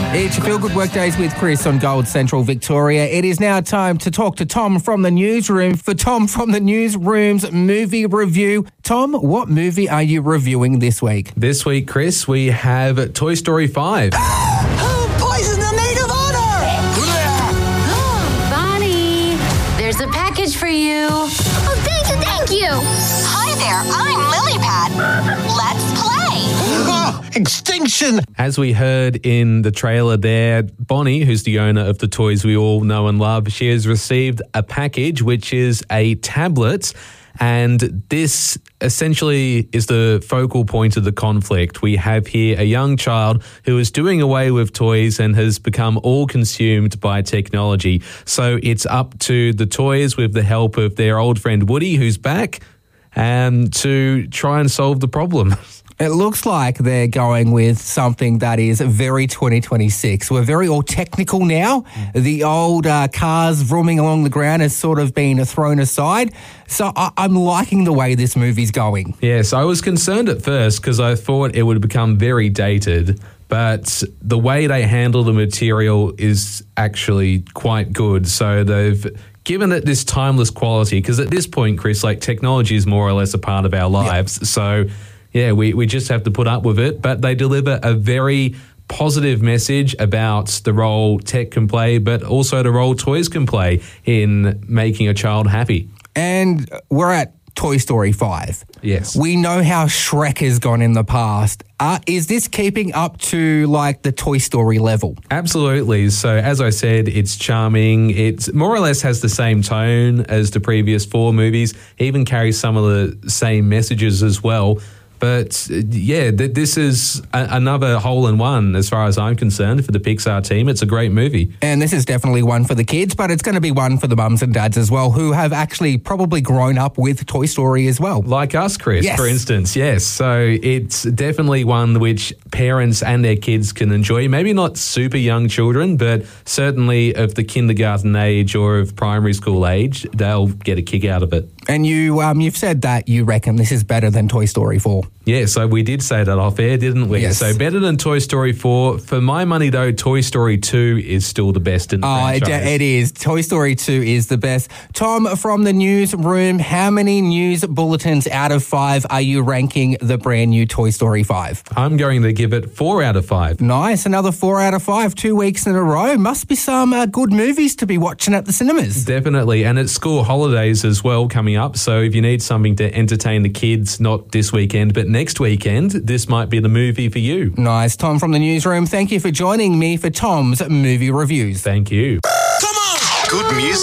It's your Feel Good Workdays with Chris on Gold Central Victoria. It is now time to talk to Tom from the newsroom for Tom from the newsroom's movie review. Tom, what movie are you reviewing this week? This week, Chris, we have Toy Story 5. Poison the maid of honor! Bonnie, there's a package for you. Oh, thank you. Hi there, I'm Lilypad. Let's play. Extinction! As we heard in the trailer there, Bonnie, who's the owner of the toys we all know and love, she has received a package, which is a tablet. And this essentially is the focal point of the conflict. We have here a young child who is doing away with toys and has become all consumed by technology. So it's up to the toys, with the help of their old friend Woody, who's back, to try and solve the problem. It looks like they're going with something that is very 2026. We're very all technical now. The old cars vrooming along the ground has sort of been thrown aside. So I'm liking the way this movie's going. Yes, I was concerned at first because I thought it would become very dated, but the way they handle the material is actually quite good. So they've given it this timeless quality, because at this point, Chris, like, technology is more or less a part of our lives. Yep. So yeah, we just have to put up with it. But they deliver a very positive message about the role tech can play, but also the role toys can play in making a child happy. And we're at Toy Story 5. Yes. We know how Shrek has gone in the past. Is this keeping up to, like, the Toy Story level? Absolutely. So, as I said, it's charming. It more or less has the same tone as the previous 4 movies, even carries some of the same messages as well. But yeah, this is another hole-in-one as far as I'm concerned for the Pixar team. It's a great movie. And this is definitely one for the kids, but it's going to be one for the mums and dads as well, who have actually probably grown up with Toy Story as well. Like us, Chris, yes, for instance. Yes. So it's definitely one which parents and their kids can enjoy. Maybe not super young children, but certainly of the kindergarten age or of primary school age, they'll get a kick out of it. And you've said that you reckon this is better than Toy Story 4. Yeah, so we did say that off air, didn't we? Yes. So better than Toy Story 4. For my money, though, Toy Story 2 is still the best in the franchise. It is. Toy Story 2 is the best. Tom, from the newsroom, how many news bulletins out of 5 are you ranking the brand new Toy Story 5? I'm going to give it 4 out of 5. Nice. Another 4 out of 5, 2 weeks in a row. Must be some good movies to be watching at the cinemas. Definitely. And it's school holidays as well coming up. So if you need something to entertain the kids, not this weekend, but next weekend, this might be the movie for you. Nice. Tom from the newsroom, thank you for joining me for Tom's Movie Reviews. Thank you. Come on! Good music.